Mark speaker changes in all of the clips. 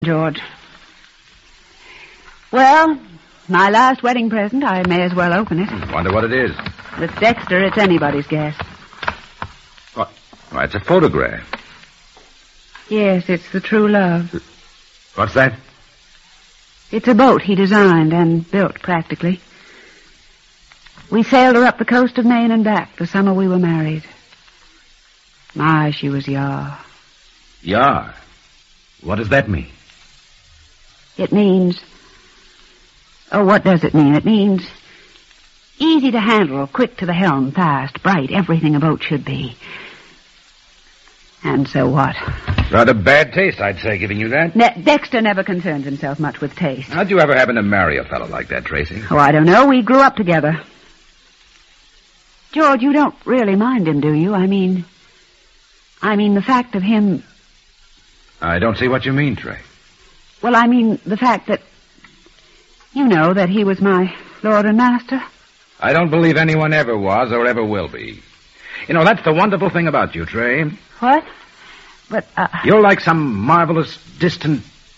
Speaker 1: George. Well, my last wedding present. I may as well open it.
Speaker 2: Wonder what it is.
Speaker 1: With Dexter, it's anybody's guess.
Speaker 2: What? Why, it's a photograph.
Speaker 1: Yes, it's the true love.
Speaker 2: What's that?
Speaker 1: It's a boat he designed and built, practically. We sailed her up the coast of Maine and back the summer we were married. My, she was yar.
Speaker 2: Yar? What does that mean?
Speaker 1: It means... Oh, what does it mean? It means easy to handle, quick to the helm, fast, bright, everything a boat should be. And so what?
Speaker 2: Rather bad taste, I'd say, giving you that.
Speaker 1: Dexter never concerns himself much with taste.
Speaker 2: How'd you ever happen to marry a fellow like that, Tracy?
Speaker 1: Oh, I don't know. We grew up together. George, you don't really mind him, do you? I mean the fact of him...
Speaker 2: I don't see what you mean, Trey.
Speaker 1: Well, I mean the fact that... You know, that he was my lord and master.
Speaker 2: I don't believe anyone ever was or ever will be. You know, that's the wonderful thing about you, Trey.
Speaker 1: What? But,
Speaker 2: You're like some marvelous, distant,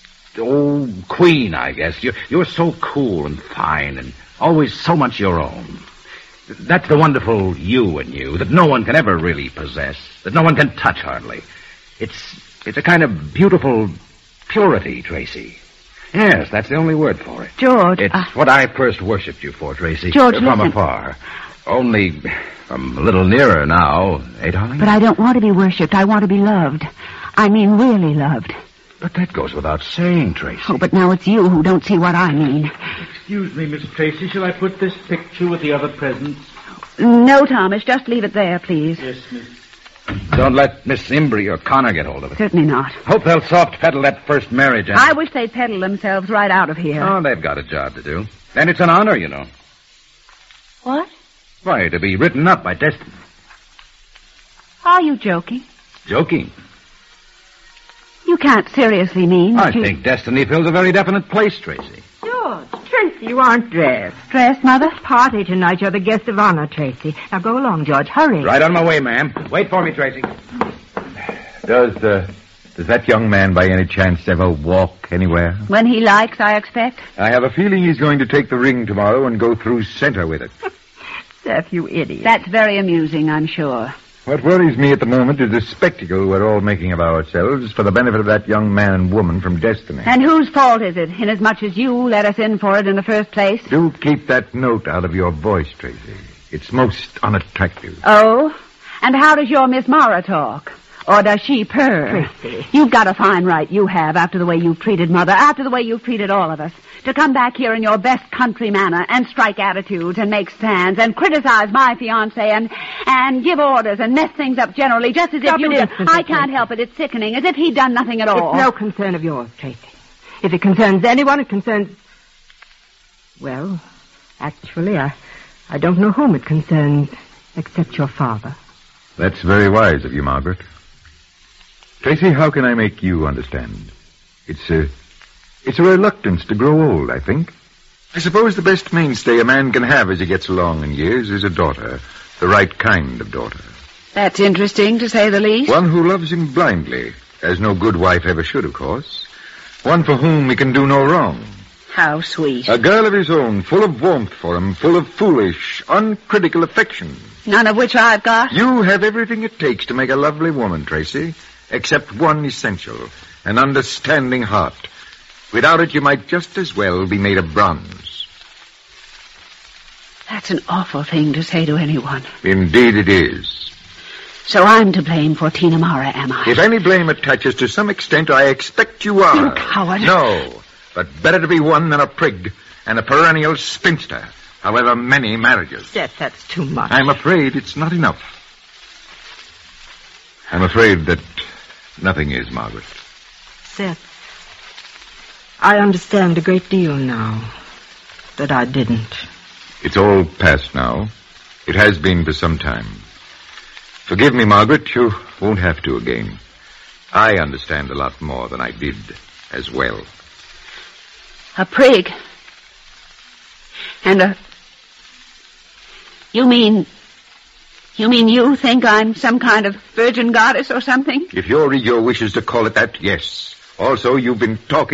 Speaker 2: queen, I guess. You're so cool and fine and always so much your own. That's the wonderful you in you that no one can ever really possess, that no one can touch hardly. It's a kind of beautiful purity, Tracy. Yes, that's the only word for it.
Speaker 1: George...
Speaker 2: It's what I first worshipped you for, Tracy.
Speaker 1: George,
Speaker 2: from
Speaker 1: listen.
Speaker 2: afar. Only from a little nearer now, eh, darling?
Speaker 1: But I don't want to be worshipped. I want to be loved. I mean really loved.
Speaker 2: But that goes without saying, Tracy.
Speaker 1: Oh, but now it's you who don't see what I mean.
Speaker 3: Excuse me, Miss Tracy. Shall I put this picture with the other presents?
Speaker 1: No, Thomas. Just leave it there, please.
Speaker 3: Yes, Miss.
Speaker 2: Don't let Miss Imbrie or Connor get hold of it.
Speaker 1: Certainly not.
Speaker 2: Hope they'll soft pedal that first marriage.
Speaker 1: I wish they'd peddle themselves right out of here.
Speaker 2: Oh, they've got a job to do. And it's an honor, you know.
Speaker 1: What?
Speaker 2: Why, to be written up by destiny.
Speaker 1: Are you joking?
Speaker 2: Joking.
Speaker 1: You can't seriously mean
Speaker 2: I
Speaker 1: that you...
Speaker 2: think destiny fills a very definite place, Tracy.
Speaker 4: George, Tracy, you aren't dressed.
Speaker 1: Dressed, Mother?
Speaker 4: Party tonight. You're the guest of honor, Tracy. Now go along, George. Hurry.
Speaker 2: Right on my way, ma'am. Wait for me, Tracy.
Speaker 5: Does that young man by any chance ever walk anywhere?
Speaker 1: When he likes, I expect.
Speaker 5: I have a feeling he's going to take the ring tomorrow and go through center with it.
Speaker 4: Seth, you idiot.
Speaker 1: That's very amusing, I'm sure.
Speaker 5: What worries me at the moment is the spectacle we're all making of ourselves for the benefit of that young man and woman from Destiny.
Speaker 1: And whose fault is it, inasmuch as you let us in for it in the first place?
Speaker 5: Do keep that note out of your voice, Tracy. It's most unattractive.
Speaker 1: Oh? And how does your Miss Mara talk? Or does she purr?
Speaker 4: Tracy.
Speaker 1: You've got a fine right, you have, after the way you've treated Mother, after the way you've treated all of us, to come back here in your best country manner and strike attitudes and make stands and criticize my fiancé and give orders and mess things up generally, just as
Speaker 4: Stop
Speaker 1: if you...
Speaker 4: it instantly,
Speaker 1: I can't help it. It's sickening, as if he'd done nothing at all.
Speaker 4: It's no concern of yours, Tracy. If it concerns anyone, it concerns... Well, actually, I don't know whom it concerns, except your father.
Speaker 5: That's very wise of you, Margaret. Tracy, how can I make you understand? It's a reluctance to grow old, I think. I suppose the best mainstay a man can have as he gets along in years is a daughter, the right kind of daughter.
Speaker 1: That's interesting, to say the least.
Speaker 5: One who loves him blindly, as no good wife ever should, of course. One for whom he can do no wrong.
Speaker 1: How sweet.
Speaker 5: A girl of his own, full of warmth for him, full of foolish, uncritical affection.
Speaker 1: None of which I've got.
Speaker 5: You have everything it takes to make a lovely woman, Tracy, except one essential, an understanding heart. Without it, you might just as well be made of bronze.
Speaker 1: That's an awful thing to say to anyone.
Speaker 5: Indeed it is.
Speaker 1: So I'm to blame for Tina Mara, am I?
Speaker 5: If any blame attaches to some extent, I expect you are.
Speaker 1: You coward.
Speaker 5: No, but better to be one than a prig and a perennial spinster, however many marriages.
Speaker 4: Seth, that's too much.
Speaker 5: I'm afraid it's not enough. I'm afraid that nothing is, Margaret.
Speaker 4: Seth, I understand a great deal now that I didn't.
Speaker 5: It's all past now. It has been for some time. Forgive me, Margaret. You won't have to again. I understand a lot more than I did as well.
Speaker 1: A prig? And a... You mean you think I'm some kind of virgin goddess or something?
Speaker 5: If your ego wishes to call it that, yes. Also, you've been talking